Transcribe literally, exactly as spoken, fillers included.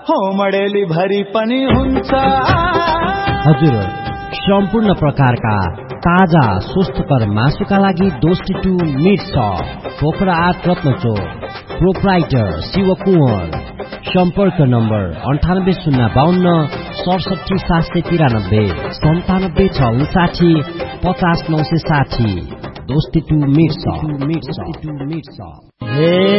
हो मडेली भरि पनि हुन्छ। हजुर, सम्पूर्ण प्रकारका ताजा स्वस्थकर मासुका लागि दोस्ती टू मिट सप, पोखरा आठ रत्नचोक, प्रोप्राइटर शिव कुँवर। सम्पर्क नम्बर अन्ठानब्बे शून्य बाहन्न सडसठी सात सय तिरानब्बे सन्तानब्बे छ उन्साठी पचास नौ सय साठी। दोस्ती टू मिट सप।